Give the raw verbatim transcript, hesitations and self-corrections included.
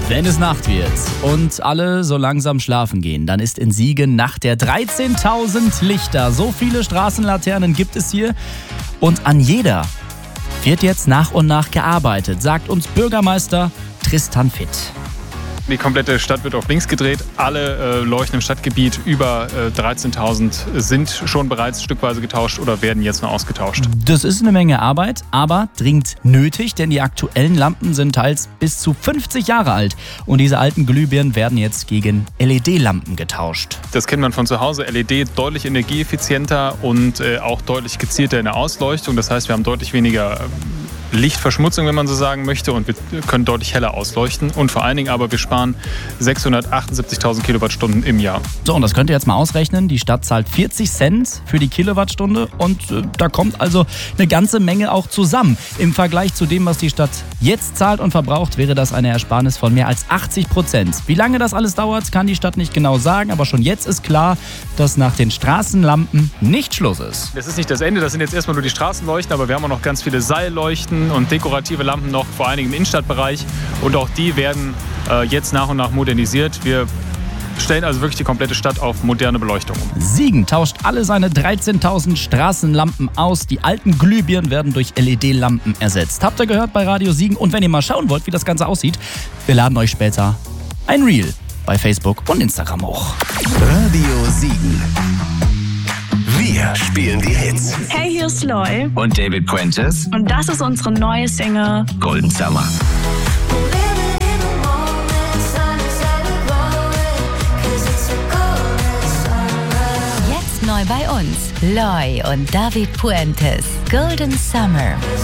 Wenn es Nacht wird und alle so langsam schlafen gehen, dann ist in Siegen Nacht der dreizehntausend Lichter. So viele Straßenlaternen gibt es hier und an jeder wird jetzt nach und nach gearbeitet, sagt uns Bürgermeister Tristan Fitt. Die komplette Stadt wird auf links gedreht. Alle äh, Leuchten im Stadtgebiet, über äh, dreizehntausend, sind schon bereits stückweise getauscht oder werden jetzt noch ausgetauscht. Das ist eine Menge Arbeit, aber dringend nötig, denn die aktuellen Lampen sind teils bis zu fünfzig Jahre alt. Und diese alten Glühbirnen werden jetzt gegen L E D-Lampen getauscht. Das kennt man von zu Hause. L E D deutlich energieeffizienter und äh, auch deutlich gezielter in der Ausleuchtung. Das heißt, wir haben deutlich weniger äh, Lichtverschmutzung, wenn man so sagen möchte, und wir können deutlich heller ausleuchten. Und vor allen Dingen aber, wir sparen sechshundertachtundsiebzigtausend Kilowattstunden im Jahr. So, und das könnt ihr jetzt mal ausrechnen. Die Stadt zahlt vierzig Cent für die Kilowattstunde und äh, da kommt also eine ganze Menge auch zusammen. Im Vergleich zu dem, was die Stadt jetzt zahlt und verbraucht, wäre das eine Ersparnis von mehr als achtzig Prozent. Wie lange das alles dauert, kann die Stadt nicht genau sagen, aber schon jetzt ist klar, dass nach den Straßenlampen nicht Schluss ist. Das ist nicht das Ende, das sind jetzt erstmal nur die Straßenleuchten, aber wir haben auch noch ganz viele Seilleuchten und dekorative Lampen noch, vor allen Dingen im Innenstadtbereich. Und auch die werden äh, jetzt nach und nach modernisiert. Wir stellen also wirklich die komplette Stadt auf moderne Beleuchtung um. Siegen tauscht alle seine dreizehntausend Straßenlampen aus. Die alten Glühbirnen werden durch L E D-Lampen ersetzt. Habt ihr gehört bei Radio Siegen? Und wenn ihr mal schauen wollt, wie das Ganze aussieht, wir laden euch später ein Reel bei Facebook und Instagram hoch. Radio Siegen. Wir spielen die Hits. Hey, hier ist Loy. Und David Puentes. Und das ist unsere neue Single Golden Summer. Jetzt neu bei uns. Loy und David Puentes. Golden Summer.